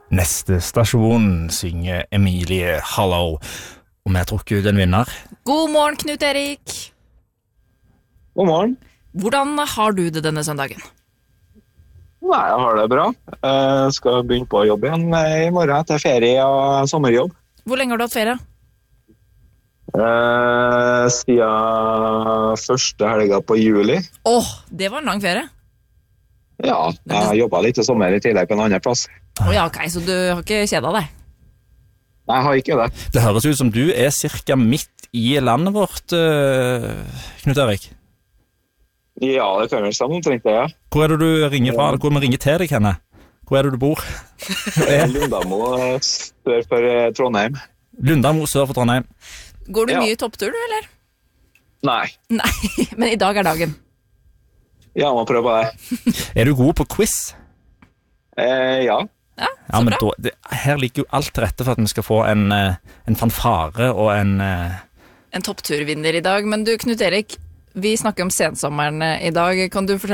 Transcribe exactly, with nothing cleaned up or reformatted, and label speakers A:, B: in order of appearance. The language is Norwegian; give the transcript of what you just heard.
A: Neste stasjon synger Emilie Hallow, og vi har trukket ut en vinner.
B: God morgen, Knut Erik.
C: God morgen.
B: Hvordan har du det denne søndagen?
C: Nei, jeg har det bra. Jeg skal begynne på jobb igjen i morgen etter ferie og sommerjobb.
B: Hvor lenge har du hatt ferie?
C: Eh, siden første helga på juli.
B: Åh, det var en lang ferie.
C: Ja, jeg har jobbet litt i sommer i tillegg på en annen plass.
B: Åh ja, ok, så du har ikke kjedet deg?
C: Nei, jeg har ikke det.
A: Det høres ut som du er cirka midt i landet vårt, uh, Knut Erik.
C: Ja, det kan vel stemme omtrent det, ja.
A: Hvor er det du ringer fra? Hvor vi ringer til deg, henne? Hvor er det du bor?
C: Lundamo sør for Trondheim.
A: Lundamo sør for Trondheim.
B: Går du
C: Ja.
B: mye topptur, du, eller?
C: Nei,
B: Nei, men i dag er dagen.
C: ja, må prøve det.
A: Er du god på quiz?
C: Eh, ja.
B: Ja,
A: Ja,
B: så
A: men
B: bra.
A: da, det, her ligger jo alt til rette for at vi skal få en, eh, en fanfare og en... eh,
B: En toppturvinner i dag, men du, Knut Erik, vi snakker om sensommeren i dag. Kan du fortelle